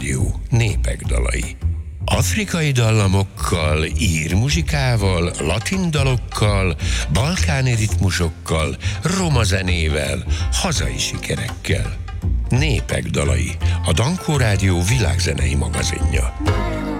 Rádió népek dalai. Afrikai dallamokkal, ír muzsikával, latin dalokkal, balkáni ritmusokkal, roma zenével, hazai sikerekkel. Népek dalai, a Dankó Rádió világzenei magazinja.